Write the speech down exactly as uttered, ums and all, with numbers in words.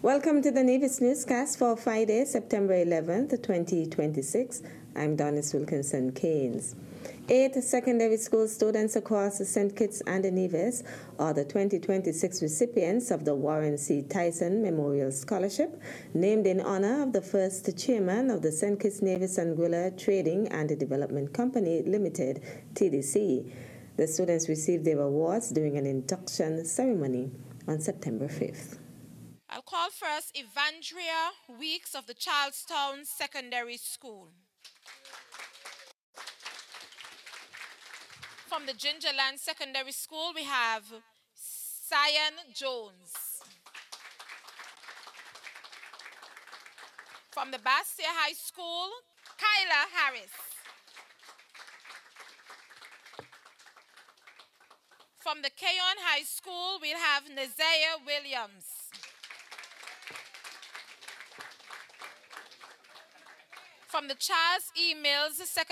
Welcome to the Nevis Newscast for Friday, September eleventh, twenty twenty-six. I'm Donis Wilkinson Keynes. Eight secondary school students across Saint Kitts and Nevis are the twenty twenty-six recipients of the Warren C. Tyson Memorial Scholarship, named in honor of the first chairman of the Saint Kitts Nevis Anguilla Trading and Development Company Limited, T D C. The students received their awards during an induction ceremony on September fifth. I'll call first Evandria Weeks of the Charlestown Secondary School. From the Gingerland Secondary School, we have Cyan Jones. From the Bastia High School, Kyla Harris. From the Keyon High School, we'll have Neziah Williams. From the Charles E. Mills Secondary